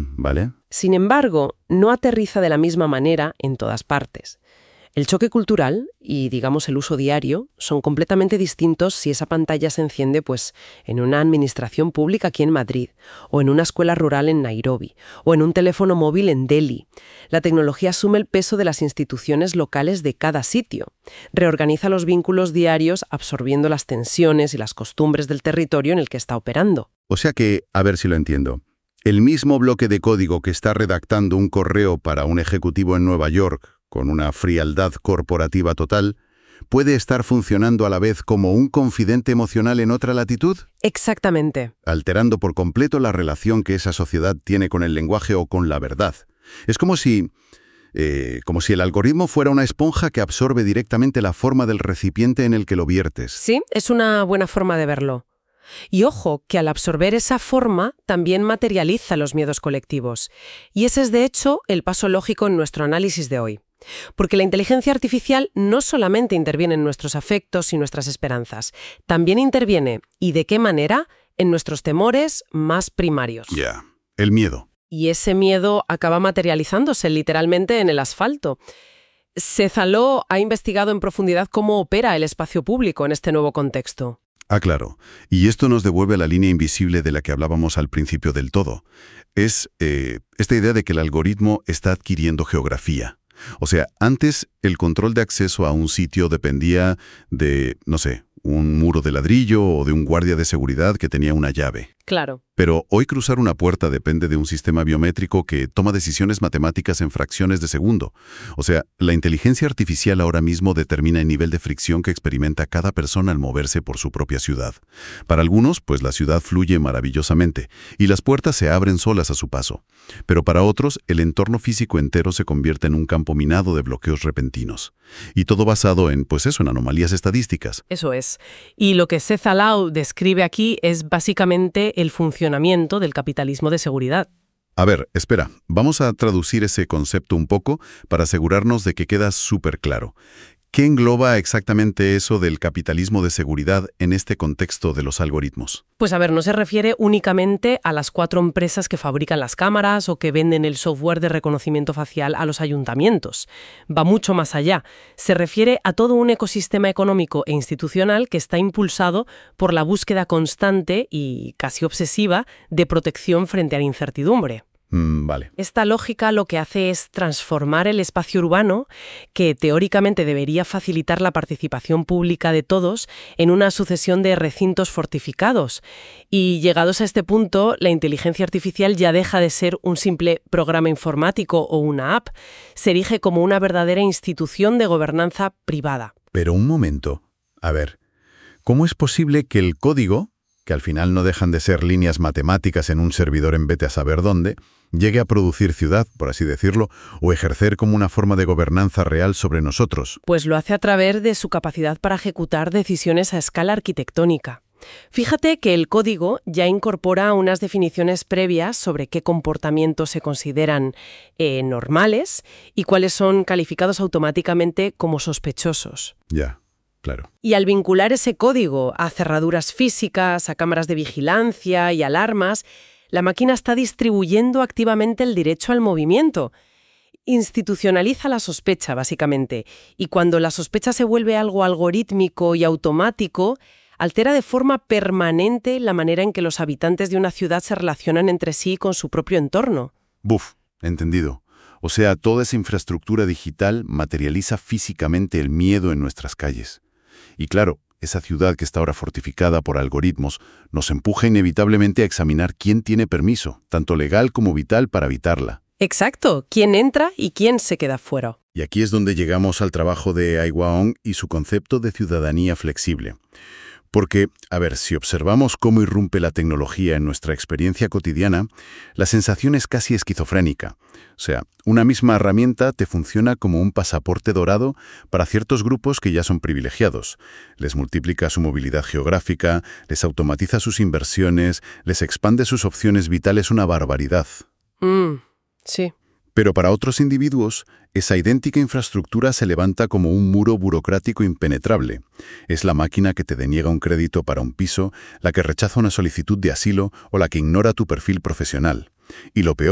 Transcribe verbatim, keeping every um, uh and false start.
Mm, ¿vale? Sin embargo, no aterriza de la misma manera en todas partes. El choque cultural y, digamos, el uso diario son completamente distintos si esa pantalla se enciende pues, en una administración pública aquí en Madrid, o en una escuela rural en Nairobi, o en un teléfono móvil en Delhi. La tecnología asume el peso de las instituciones locales de cada sitio. Reorganiza los vínculos diarios absorbiendo las tensiones y las costumbres del territorio en el que está operando. O sea que, a ver si lo entiendo. El mismo bloque de código que está redactando un correo para un ejecutivo en Nueva York, con una frialdad corporativa total, ¿puede estar funcionando a la vez como un confidente emocional en otra latitud? Exactamente. Alterando por completo la relación que esa sociedad tiene con el lenguaje o con la verdad. Es como si, eh, como si el algoritmo fuera una esponja que absorbe directamente la forma del recipiente en el que lo viertes. Sí, es una buena forma de verlo. Y ojo, que al absorber esa forma también materializa los miedos colectivos. Y ese es, de hecho, el paso lógico en nuestro análisis de hoy. Porque la inteligencia artificial no solamente interviene en nuestros afectos y nuestras esperanzas, también interviene, ¿y de qué manera?, en nuestros temores más primarios. Ya, yeah. El miedo. Y ese miedo acaba materializándose literalmente en el asfalto. Cézalo ha investigado en profundidad cómo opera el espacio público en este nuevo contexto. Ah, claro. Y esto nos devuelve a la línea invisible de la que hablábamos al principio del todo. Es eh, esta idea de que el algoritmo está adquiriendo geografía. O sea, antes el control de acceso a un sitio dependía de, no sé, un muro de ladrillo o de un guardia de seguridad que tenía una llave. Claro. Pero hoy cruzar una puerta depende de un sistema biométrico que toma decisiones matemáticas en fracciones de segundo. O sea, la inteligencia artificial ahora mismo determina el nivel de fricción que experimenta cada persona al moverse por su propia ciudad. Para algunos, pues la ciudad fluye maravillosamente y las puertas se abren solas a su paso. Pero para otros, el entorno físico entero se convierte en un campo minado de bloqueos repentinos. Y todo basado en, pues eso, en anomalías estadísticas. Eso es. Y lo que Cézalo describe aquí es básicamente el funcionamiento del capitalismo de seguridad. A ver, espera, vamos a traducir ese concepto un poco para asegurarnos de que queda súper claro. ¿Qué engloba exactamente eso del capitalismo de seguridad en este contexto de los algoritmos? Pues a ver, no se refiere únicamente a las cuatro empresas que fabrican las cámaras o que venden el software de reconocimiento facial a los ayuntamientos. Va mucho más allá. Se refiere a todo un ecosistema económico e institucional que está impulsado por la búsqueda constante y casi obsesiva de protección frente a la incertidumbre. Mm, vale. Esta lógica lo que hace es transformar el espacio urbano, que teóricamente debería facilitar la participación pública de todos, en una sucesión de recintos fortificados. Y llegados a este punto, la inteligencia artificial ya deja de ser un simple programa informático o una app, se erige como una verdadera institución de gobernanza privada. Pero un momento. A ver, ¿cómo es posible que el código, que al final no dejan de ser líneas matemáticas en un servidor en vete a saber dónde, llegue a producir ciudad, por así decirlo, o ejercer como una forma de gobernanza real sobre nosotros? Pues lo hace a través de su capacidad para ejecutar decisiones a escala arquitectónica. Fíjate que el código ya incorpora unas definiciones previas sobre qué comportamientos se consideran eh, normales y cuáles son calificados automáticamente como sospechosos. Ya. Claro. Y al vincular ese código a cerraduras físicas, a cámaras de vigilancia y alarmas, la máquina está distribuyendo activamente el derecho al movimiento. Institucionaliza la sospecha, básicamente. Y cuando la sospecha se vuelve algo algorítmico y automático, altera de forma permanente la manera en que los habitantes de una ciudad se relacionan entre sí y con su propio entorno. Buf, entendido. O sea, toda esa infraestructura digital materializa físicamente el miedo en nuestras calles. Y claro, esa ciudad que está ahora fortificada por algoritmos nos empuja inevitablemente a examinar quién tiene permiso, tanto legal como vital, para habitarla. Exacto, quién entra y quién se queda fuera. Y aquí es donde llegamos al trabajo de Ai Hwang y su concepto de ciudadanía flexible. Porque, a ver, si observamos cómo irrumpe la tecnología en nuestra experiencia cotidiana, la sensación es casi esquizofrénica. O sea, una misma herramienta te funciona como un pasaporte dorado para ciertos grupos que ya son privilegiados. Les multiplica su movilidad geográfica, les automatiza sus inversiones, les expande sus opciones vitales una barbaridad. Mm, sí. Pero para otros individuos, esa idéntica infraestructura se levanta como un muro burocrático impenetrable. Es la máquina que te deniega un crédito para un piso, la que rechaza una solicitud de asilo o la que ignora tu perfil profesional. Y lo peor,